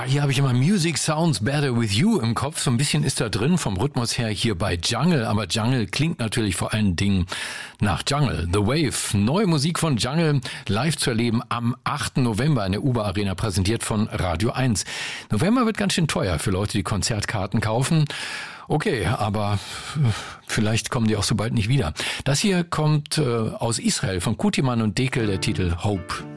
hier habe ich immer Music Sounds Better With You im Kopf. So ein bisschen ist da drin vom Rhythmus her hier bei Jungle. Aber Jungle klingt natürlich vor allen Dingen nach Jungle. The Wave, neue Musik von Jungle, live zu erleben am 8. November in der Uber Arena, präsentiert von Radio 1. November wird ganz schön teuer für Leute, die Konzertkarten kaufen. Okay, aber vielleicht kommen die auch so bald nicht wieder. Das hier kommt aus Israel von Kutiman und Dekel, der Titel Hope.